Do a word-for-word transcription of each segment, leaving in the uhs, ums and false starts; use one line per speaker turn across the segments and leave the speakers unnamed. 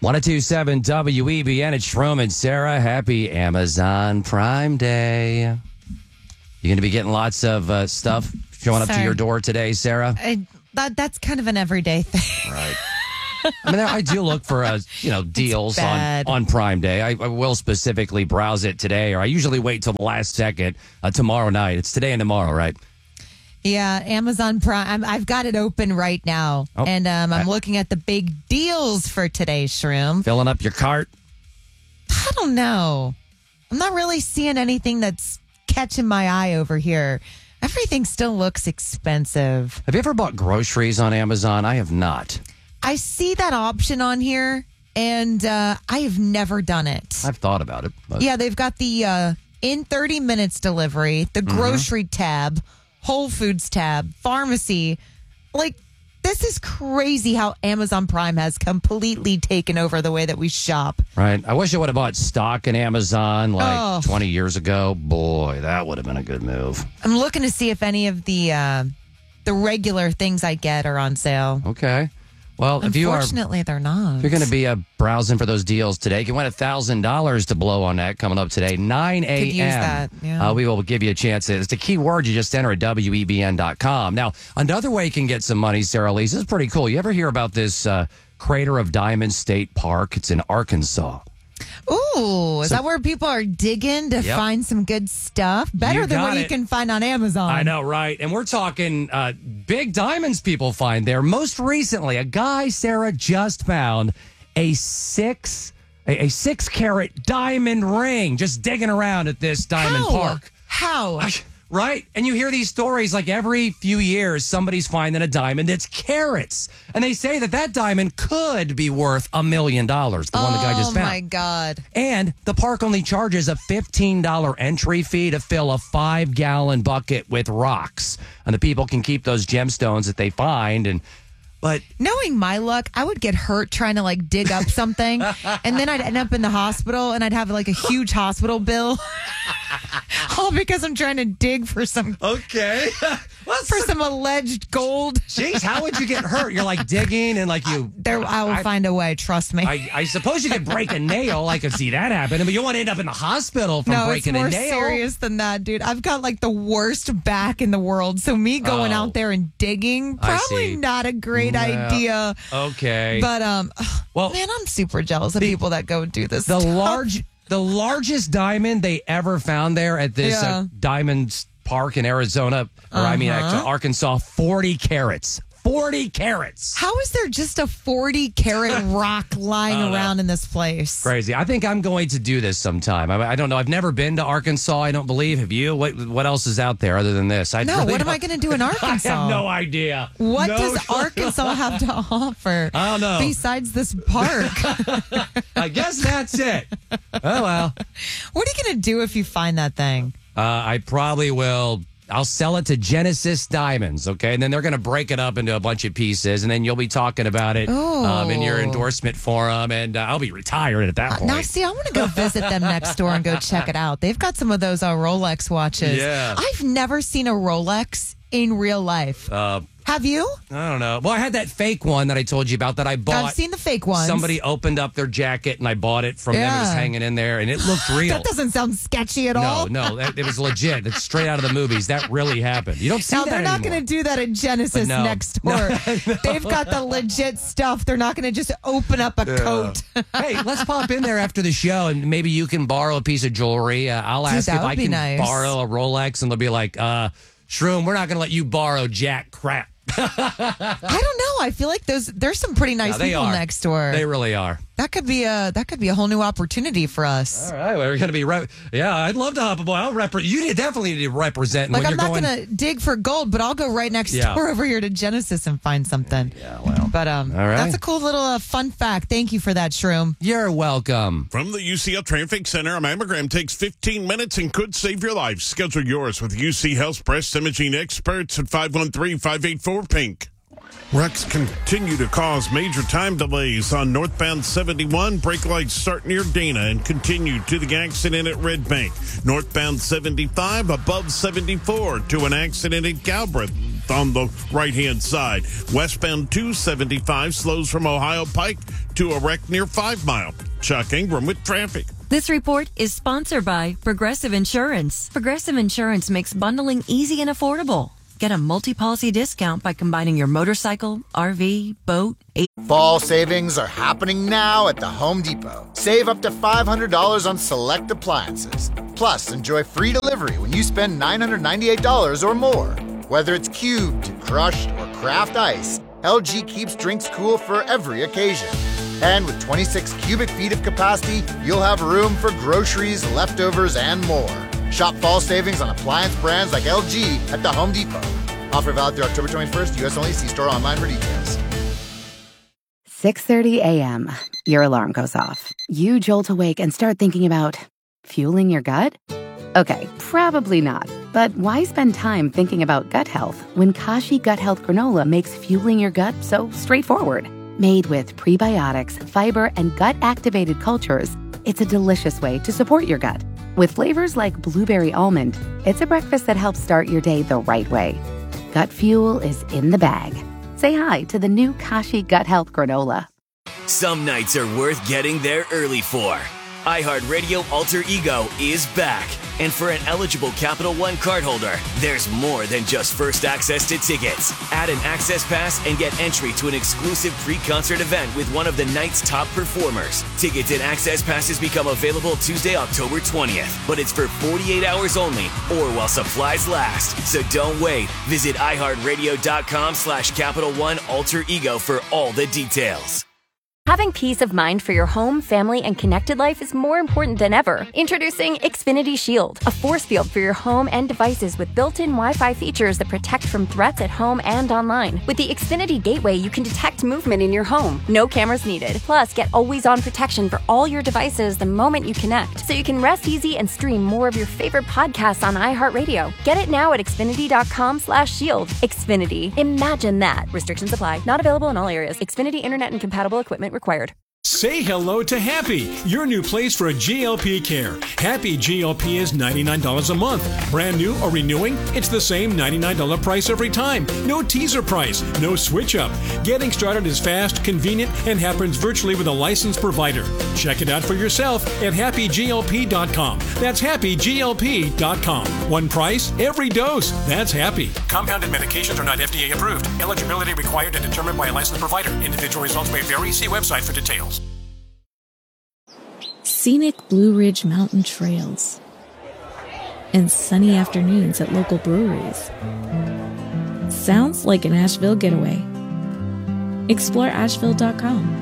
one oh two point seven W E B N. It's Shroom and Sarah. Happy Amazon Prime Day. You're going to be getting lots of uh, stuff showing up
Sorry.
to your door today, Sarah?
I, that, that's kind of an everyday thing.
Right. I mean, I do look for, uh, you know, deals on, on Prime Day. I, I will specifically browse it today, or I usually wait till the last second uh, tomorrow night. It's today and tomorrow, right?
Yeah, Amazon Prime. I'm, I've got it open right now,
Oh,
and um, I'm
uh,
looking at the big deals for today's Shroom.
Filling up your cart?
I don't know. I'm not really seeing anything that's catching my eye over here. Everything still looks expensive.
Have you ever bought groceries on Amazon? I have not.
I see that option on here, and uh, I have never done it.
I've thought about it. But
Yeah, they've got the uh, in thirty minutes delivery, the grocery tab, Whole Foods tab, pharmacy. Like, this is crazy how Amazon Prime has completely taken over the way that we shop.
Right. I wish I would have bought stock in Amazon like
Oh.
twenty years ago. Boy, that would have been a good move.
I'm looking to see if any of the uh, the regular things I get are on sale.
Okay. Well, if you are
Unfortunately, they're not.
if you're going to be uh, browsing for those deals today, you can win one thousand dollars to blow on that coming up today, nine a.m.
Could use that, yeah.
Uh, we will give you a chance. It's the key word you just enter at W E B N dot com. Now, another way you can get some money, Sarah Lee, this is pretty cool. You ever hear about this uh, Crater of Diamond State Park? It's in Arkansas.
Ooh, is
So-
that where people are digging to
Yep.
find some good stuff? Better
You
than
got
what you
it.
can find on Amazon.
I know, right? And we're talking uh, big diamonds people find there. Most recently, a guy, Sarah, just found a six a, a six carat diamond ring just digging around at this diamond
How?
park.
How?
Right? And you hear these stories like every few years, somebody's finding a diamond that's carats. And they say that that diamond could be worth a million dollars, the one the guy just
Oh,
found.
my God.
And the park only charges a fifteen dollars entry fee to fill a five gallon bucket with rocks. And the people can keep those gemstones that they find. And But
Knowing my luck, I would get hurt trying to like dig up something, and then I'd end up in the hospital, and I'd have like a huge hospital bill, all because I'm trying to dig for some
okay.
for some alleged gold.
Jeez, how would you get hurt? You're like digging and like you.
There, I will
I-
find a way. Trust me.
I, I suppose you could break a nail. I could see that happen, but you don't want to end up in the hospital from
no, it's
breaking
more
a nail.
serious than that, dude. I've got like the worst back in the world, so me going
Oh.
out there and digging
I
probably
see.
not a great
No.
idea.
Okay.
But um,
Well,
man, I'm super jealous of people that go do this.
the
stuff.
large, the largest diamond they ever found there at this
Yeah.
uh, Diamond Park in Arizona, or I mean,
Uh-huh.
actually, Arkansas, forty carats. forty carats.
How is there just a forty carat rock lying
don't know.
around in this place?
Crazy. I think I'm going to do this sometime. I, I don't know. I've never been to Arkansas. I don't believe. Have you? What What else is out there other than this? I
No,
really
what am
don't-
I going to do in Arkansas?
I have no idea.
What
No
does
clue.
Arkansas have to offer?
I don't know.
Besides this park.
I guess that's it. Oh, well.
What are you going to do if you find that thing?
Uh, I probably will. I'll sell it to Genesis Diamonds, okay? And then they're going to break it up into a bunch of pieces, and then you'll be talking about it um, in your
Oh.
endorsement for them, and uh, I'll be retired at that
Uh,
point.
now, see, I want to go visit them next door and go check it out. They've got some of those uh, Rolex watches.
Yeah.
I've never seen a Rolex in real life.
Uh,
Have you?
I don't know. Well, I had that fake one that I told you about that I bought.
I've seen the fake ones.
Somebody opened up their jacket, and I bought it from them. It was
Yeah.
hanging in there, and it looked real.
That doesn't sound sketchy at
no,
all.
no, that, it was legit. It's straight out of the movies. That really happened. You don't see
Now,
that
they're not
anymore.
going to do that at Genesis
No.
next door. They've got the legit stuff. They're not going to just open up a coat.
Hey, let's pop in there after the show, and maybe you can borrow a piece of jewelry. Uh, I'll
Dude,
ask
that
if
would
I
be
can
nice.
borrow a Rolex, and they'll be like, uh, Shroom, we're not going to let you borrow jack crap.
I don't know. I feel like those there's some pretty nice
Yeah, they
people
are.
next door.
They really are.
that could be a that could be a whole new opportunity for us.
All right, we're going to be right. Yeah, I'd love to hop aboard. I'll repre- You definitely need to represent
Like
when
I'm
you're
not
going.
gonna dig for gold, but I'll go right next
Yeah.
door over here to Genesis and find something.
Yeah, well.
But um,
All right.
that's a cool little uh, fun fact. Thank you for that, Shroom.
You're welcome.
From the U C L Traffic Center, a mammogram takes fifteen minutes and could save your life. Schedule yours with U C Health breast imaging experts at five one three, five eight four, pink. Wrecks continue to cause major time delays on northbound seventy-one. Brake lights start near Dana and continue to the accident at Red Bank. Northbound seventy-five above seventy-four to an accident at Galbraith. south on the right-hand side. Westbound two seventy-five slows from Ohio Pike to a wreck near Five Mile. Chuck Ingram with traffic.
This report is sponsored by Progressive Insurance. Progressive Insurance makes bundling easy and affordable. Get a multi-policy discount by combining your motorcycle, R V, boat.
Fall savings are happening now at the Home Depot. Save up to five hundred dollars on select appliances. Plus, enjoy free delivery when you spend nine hundred ninety-eight dollars or more. Whether it's cubed, crushed, or craft ice, L G keeps drinks cool for every occasion. And with twenty-six cubic feet of capacity, you'll have room for groceries, leftovers, and more. Shop fall savings on appliance brands like L G at the Home Depot. Offer valid through October twenty-first. U S only. See store online for details.
six thirty a.m. Your alarm goes off. You jolt awake and start thinking about fueling your gut? Okay, probably not. But why spend time thinking about gut health when Kashi Gut Health Granola makes fueling your gut so straightforward? Made with prebiotics, fiber, and gut-activated cultures, it's a delicious way to support your gut. With flavors like blueberry almond, it's a breakfast that helps start your day the right way. Gut fuel is in the bag. Say hi to the new Kashi Gut Health Granola.
Some nights are worth getting there early for. iHeartRadio Alter Ego is back. And for an eligible Capital One cardholder, there's more than just first access to tickets. Add an access pass and get entry to an exclusive pre-concert event with one of the night's top performers. Tickets and access passes become available Tuesday, October twentieth. But it's for forty-eight hours only or while supplies last. So don't wait. Visit iHeartRadio.com slash Capital One Alter Ego for all the details.
Having peace of mind for your home, family, and connected life is more important than ever. Introducing Xfinity Shield, a force field for your home and devices with built-in Wi-Fi features that protect from threats at home and online. With the Xfinity Gateway, you can detect movement in your home. No cameras needed. Plus, get always-on protection for all your devices the moment you connect, so you can rest easy and stream more of your favorite podcasts on iHeartRadio. Get it now at Xfinity.com slash shield. Xfinity. Imagine that. Restrictions apply. Not available in all areas. Xfinity Internet and compatible equipment required.
Say hello to Happy, your new place for G L P care. Happy G L P is ninety-nine dollars a month. Brand new or renewing, it's the same ninety-nine dollars price every time. No teaser price, no switch up. Getting started is fast, convenient, and happens virtually with a licensed provider. Check it out for yourself at happy G L P dot com. That's happy G L P dot com. One price, every dose. That's Happy. Compounded medications are not F D A approved. Eligibility required and determined by a licensed provider. Individual results may vary. See website for details.
Scenic Blue Ridge Mountain trails and sunny afternoons at local breweries. Sounds like an Asheville getaway. Explore asheville dot com.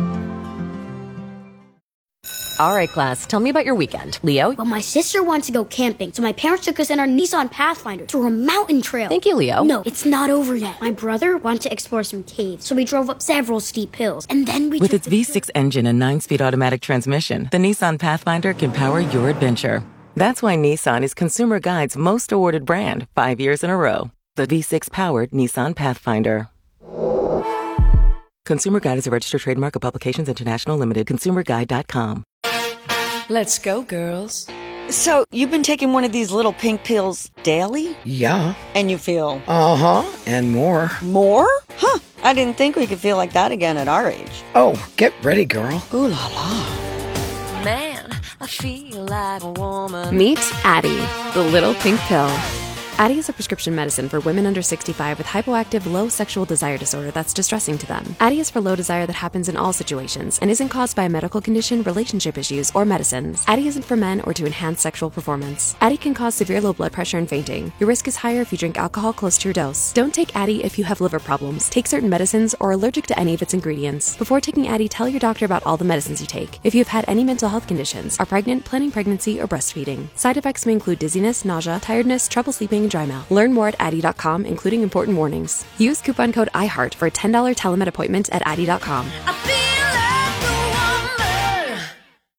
All right, class, tell me about your weekend. Leo?
Well, my sister wants to go camping, so my parents took us in our Nissan Pathfinder to a mountain trail.
Thank you, Leo.
No, it's not over yet. My brother wanted to explore some caves, so we drove up several steep hills, and then we...
With its V six engine and nine-speed automatic transmission, the Nissan Pathfinder can power your adventure. That's why Nissan is Consumer Guide's most awarded brand five years in a row. The V six-powered Nissan Pathfinder. Consumer Guide is a registered trademark of Publications International Limited. consumer guide dot com.
Let's go, girls. So, you've been taking one of these little pink pills daily?
Yeah.
And you feel?
Uh-huh, and more.
More? Huh, I didn't think we could feel like that again at our age.
Oh, get ready, girl.
Ooh la la.
Man, I feel like a woman.
Meet Addie, the little pink pill. Addie is a prescription medicine for women under sixty-five with hypoactive low sexual desire disorder that's distressing to them. Addie is for low desire that happens in all situations and isn't caused by a medical condition, relationship issues, or medicines. Addie isn't for men or to enhance sexual performance. Addie can cause severe low blood pressure and fainting. Your risk is higher if you drink alcohol close to your dose. Don't take Addie if you have liver problems, take certain medicines, or are allergic to any of its ingredients. Before taking Addie, tell your doctor about all the medicines you take. If you have had any mental health conditions, are pregnant, planning pregnancy, or breastfeeding. Side effects may include dizziness, nausea, tiredness, trouble sleeping, and dry mouth. Learn more at Addie dot com, including important warnings. Use coupon code iHeart for a ten dollars telemed appointment at Addie dot com.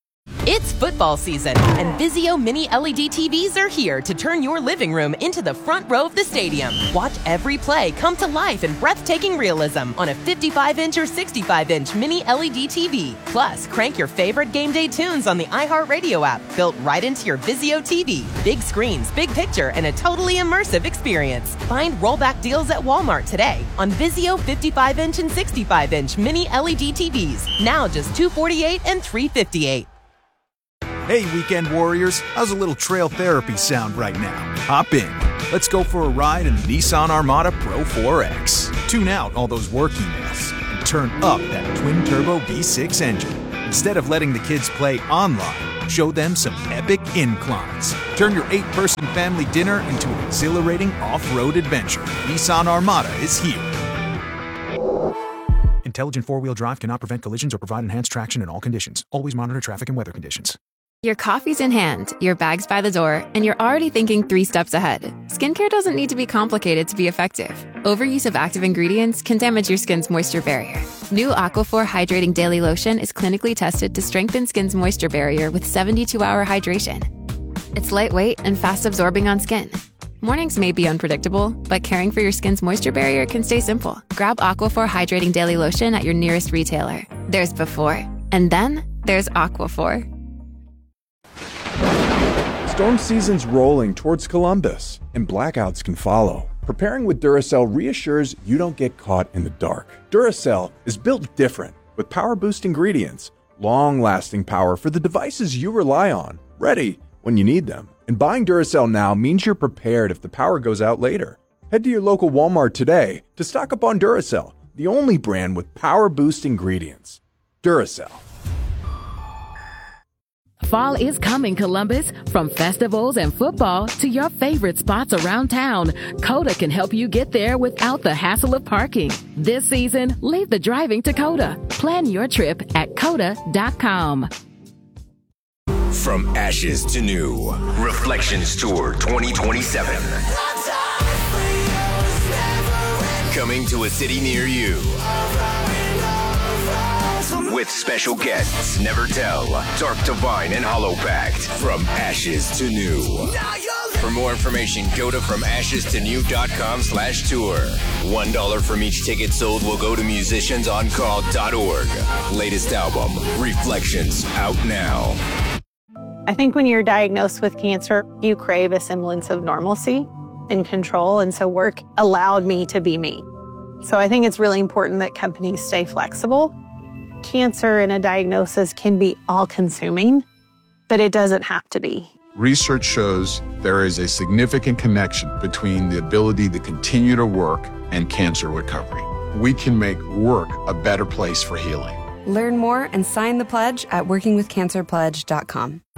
It's football season, and Vizio Mini L E D T Vs are here to turn your living room into the front row of the stadium. Watch every play come to life in breathtaking realism on a fifty-five inch or sixty-five inch Mini L E D T V. Plus, crank your favorite game day tunes on the iHeartRadio app, built right into your Vizio T V. Big screens, big picture, and a totally immersive experience. Find rollback deals at Walmart today on Vizio fifty-five inch and sixty-five inch Mini L E D T Vs. Now just two hundred forty-eight dollars and three hundred fifty-eight dollars.
Hey, weekend warriors, how's a little trail therapy sound right now? Hop in. Let's go for a ride in the Nissan Armada Pro four X. Tune out all those work emails and turn up that twin-turbo V six engine. Instead of letting the kids play online, show them some epic inclines. Turn your eight-person family dinner into an exhilarating off-road adventure. Nissan Armada is here. Intelligent four-wheel drive cannot prevent collisions or provide enhanced traction in all conditions. Always monitor traffic and weather conditions.
Your coffee's in hand, your bag's by the door, and you're already thinking three steps ahead. Skincare doesn't need to be complicated to be effective. Overuse of active ingredients can damage your skin's moisture barrier. New Aquaphor Hydrating Daily Lotion is clinically tested to strengthen skin's moisture barrier with seventy-two hour hydration. It's lightweight and fast absorbing on skin. Mornings may be unpredictable, but caring for your skin's moisture barrier can stay simple. Grab Aquaphor Hydrating Daily Lotion at your nearest retailer. There's before, and then there's Aquaphor.
Storm season's rolling towards Columbus, and blackouts can follow. Preparing with Duracell reassures you don't get caught in the dark. Duracell is built different, with power-boost ingredients, long-lasting power for the devices you rely on, ready when you need them. And buying Duracell now means you're prepared if the power goes out later. Head to your local Walmart today to stock up on Duracell, the only brand with power-boost ingredients. Duracell.
Fall is coming, Columbus. From festivals and football to your favorite spots around town, Coda can help you get there without the hassle of parking. This season, leave the driving to Coda. Plan your trip at coda dot com.
From ashes to new, Reflections Tour twenty twenty-seven. Coming to a city near you. With special guests Never Tell, Dark Divine, and Hollow Pact. From ashes to new. For more information, go to from ashes to new dot com slash tour. One dollar from each ticket sold will go to musicians on call dot org. Latest album, Reflections, out now.
I think when you're diagnosed with cancer, you crave a semblance of normalcy and control, and so work allowed me to be me. So I think it's really important that companies stay flexible. Cancer and a diagnosis can be all-consuming, but it doesn't have to be.
Research shows there is a significant connection between the ability to continue to work and cancer recovery. We can make work a better place for healing.
Learn more and sign the pledge at working with cancer pledge dot com.